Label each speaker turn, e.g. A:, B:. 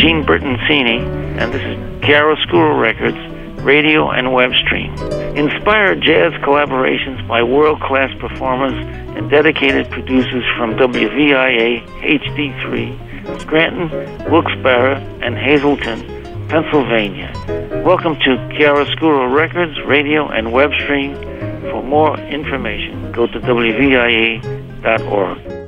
A: Gene Bertoncini, and this is Chiaroscuro Records, radio and web stream. Inspired jazz collaborations by world-class performers and dedicated producers from WVIA HD3, Scranton, Wilkes-Barre, and Hazleton, Pennsylvania. Welcome to Chiaroscuro Records, radio and web stream. For more information, go to WVIA.org.